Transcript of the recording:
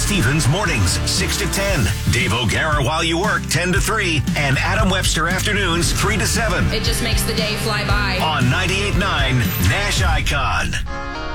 Stevens mornings, 6 to 10. Dave O'Gara while you work, 10 to 3. And Adam Webster afternoons, 3 to 7. It just makes the day fly by. On 98.9 Nash Icon.